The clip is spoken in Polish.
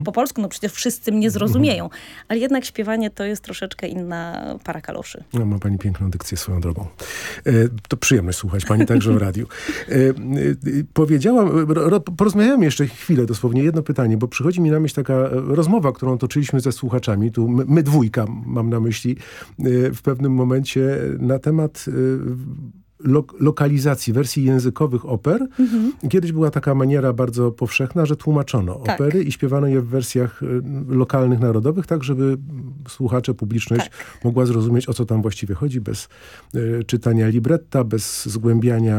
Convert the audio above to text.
po polsku, no przecież wszyscy mnie zrozumieją. Ale jednak śpiewanie to jest troszeczkę inna para kaloszy. No, ma pani piękną dykcję swoją drogą. To przyjemność słuchać pani także w radiu. Porozmawiałem jeszcze chwilę, dosłownie jedno pytanie, bo przychodzi mi na myśl taka rozmowa, którą toczyliśmy ze słuchaczami, tu my dwójka mam na myśli, w pewnym momencie na temat lokalizacji, wersji językowych oper. Kiedyś była taka maniera bardzo powszechna, że tłumaczono opery i śpiewano je w wersjach lokalnych, narodowych, tak żeby słuchacze, publiczność mogła zrozumieć, o co tam właściwie chodzi, bez czytania libretta, bez zgłębiania